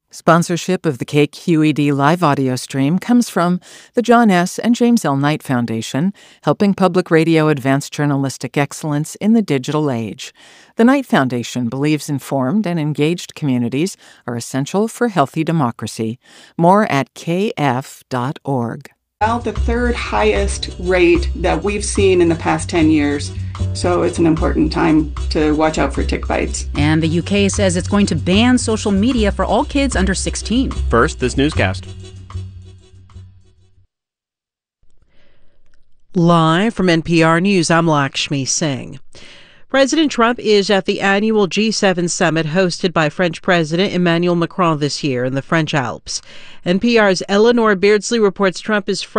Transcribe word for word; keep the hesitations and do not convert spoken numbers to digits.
Sponsorship of the K Q E D live audio stream comes from the John S. and James L. Knight Foundation, helping public radio advance journalistic excellence in the digital age. The Knight Foundation believes informed and engaged communities are essential for healthy democracy. More at k f dot org. About the third highest rate that we've seen in the past ten years. So it's an important time to watch out for tick bites. And the U K says it's going to ban social media for all kids under sixteen. First, this newscast. Live from N P R News, I'm Lakshmi Singh. President Trump is at the annual G seven summit hosted by French President Emmanuel Macron this year in the French Alps. N P R's Eleanor Beardsley reports Trump is